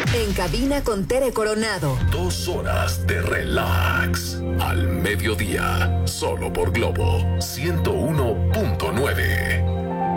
En cabina con Tere Coronado. 2 horas de relax. Al mediodía. Solo por Globo 101.9.